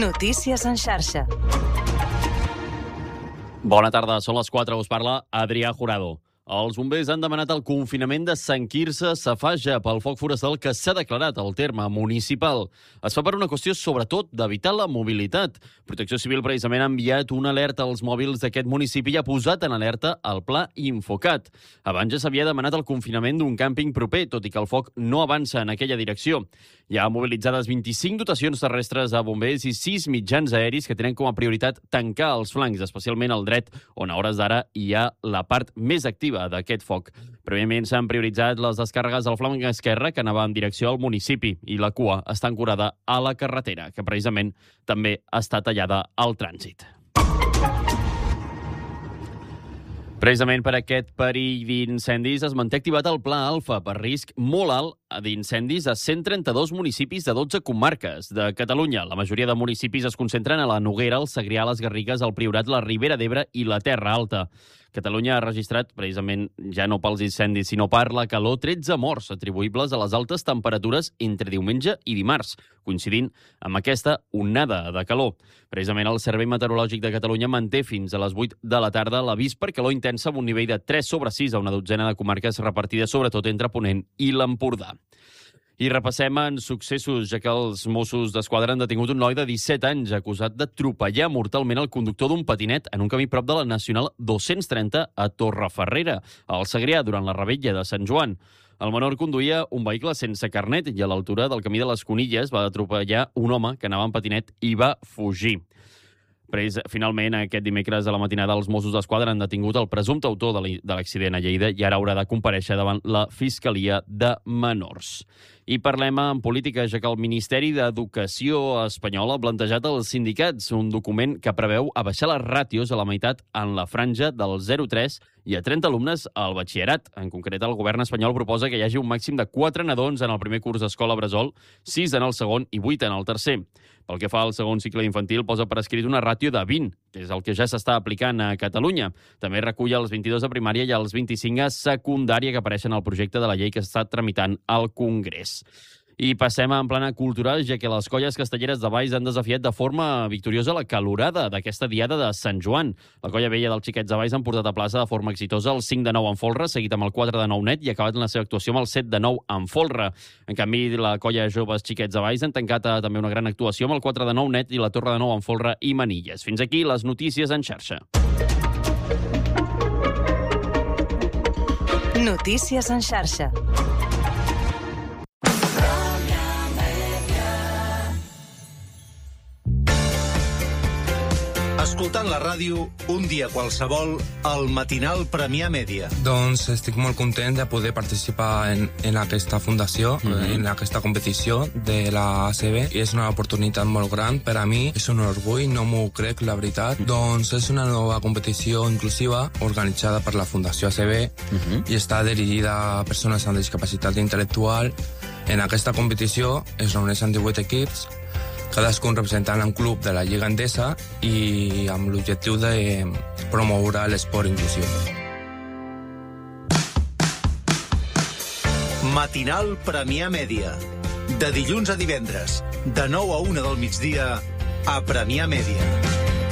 Notícies en xarxa. Bona tarda, són les 4, us parla Adrià Jurado. Els bombers han demanat el confinament de Sant Quirze Safaja pel foc forestal que s'ha declarat al terme municipal. Es fa per una qüestió, sobretot, d'evitar la mobilitat. Protecció Civil precisament ha enviat una alerta als mòbils d'aquest municipi i ha posat en alerta el pla Infocat. Abans ja s'havia demanat el confinament d'un càmping proper, tot i que el foc no avança en aquella direcció. Hi ha mobilitzades 25 dotacions terrestres a bombers i 6 mitjans aeris que tenen com a prioritat tancar els flancs, especialment el dret, on a hores d'ara hi ha la part més activa d'aquest foc. Prèviament s'han prioritzat les descàrregues al flanc esquerre que anava en direcció al municipi i la cua està ancorada a la carretera, que precisament també està tallada al trànsit. Precisament per aquest perill d'incendis es manté activat el Pla Alfa per risc molt alt d'incendis a 132 municipis de 12 comarques de Catalunya. La majoria de municipis es concentren a la Noguera, el Segrià, les Garrigues, el Priorat, la Ribera d'Ebre i la Terra Alta. Catalunya ha registrat, precisament ja no pels incendis, sinó per la calor, 13 morts atribuïbles a les altes temperatures entre diumenge i dimarts, coincidint amb aquesta onada de calor. Precisament el Servei Meteorològic de Catalunya manté fins a les 8 de la tarda l'avís per calor intensa amb un nivell de 3/6 a una dotzena de comarques repartides sobretot entre Ponent i l'Empordà. I repassem en successos, ja que els Mossos d'Esquadra han detingut un noi de 17 anys acusat d'atropellar mortalment el conductor d'un patinet en un camí prop de la Nacional 230 a Torreferrera, al Segrià, durant la revetlla de Sant Joan. El menor conduïa un vehicle sense carnet i a l'altura del camí de les Conilles va atropellar un home que anava en patinet i va fugir. Finalment, aquest dimecres a la matinada, els Mossos d'Esquadra han detingut el presumpte autor de l'accident a Lleida i ara haurà de comparèixer davant la Fiscalia de Menors. I parlem en política, ja que el Ministeri d'Educació espanyol ha plantejat als sindicats un document que preveu abaixar les ràtios a la meitat en la franja del 0-3 i a 30 alumnes al batxillerat. En concret, el govern espanyol proposa que hi hagi un màxim de 4 nadons en el primer curs d'escola bressol, 6 en el segon i 8 en el tercer. Pel que fa al segon cicle infantil, posa per escrit una ràtio de 20, que és el que ja s'està aplicant a Catalunya. També recull els 22 de primària i els 25 a secundària que apareixen al projecte de la llei que està tramitant al Congrés. I passem en plana cultural, ja que les colles castelleres de Valls han desafiat de forma victoriosa la calorada d'aquesta diada de Sant Joan. La colla vella dels Xiquets de Valls han portat a plaça de forma exitosa el 5-9 en folre, seguit amb el 4-9 net i acabat la seva actuació amb el 7-9 en folre. En canvi, la colla joves Xiquets de Valls han tancat també una gran actuació amb el 4-9 net i la torre de 9 en folre i manilles. Fins aquí les notícies en xarxa. Notícies en xarxa. Escoltant la ràdio, un dia qualsevol, al matinal Premià Mèdia. Doncs estic molt content de poder participar en aquesta fundació, en aquesta competició de la ACB, i és una oportunitat molt gran per a mi, és un orgull, no m'ho crec, la veritat. Doncs és una nova competició inclusiva organitzada per la Fundació ACB i està dirigida a persones amb discapacitat intel·lectual. En aquesta competició es reuneixen 18 equips, cadascun representant un club de la Lliga Endesa i amb l'objectiu de promoure l'esport inclusiu. Matinal Premià Mèdia. De dilluns a divendres, de 9 a 1 del migdia, a Premià Mèdia.